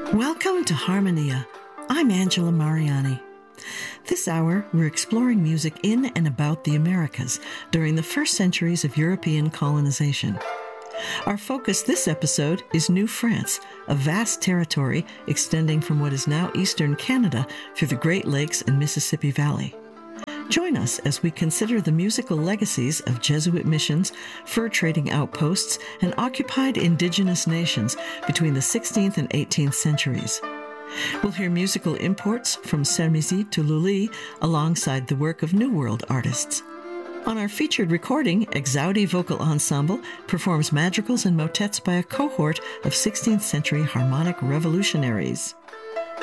Welcome to Harmonia. I'm Angela Mariani. This hour, we're exploring music in and about the Americas during the first centuries of European colonization. Our focus this episode is New France, a vast territory extending from what is now eastern Canada through the Great Lakes and Mississippi Valley. Join us as we consider the musical legacies of Jesuit missions, fur trading outposts, and occupied indigenous nations between the 16th and 18th centuries. We'll hear musical imports from Sermizi to Lully alongside the work of New World artists. On our featured recording, Exaudi Vocal Ensemble performs madrigals and motets by a cohort of 16th century harmonic revolutionaries.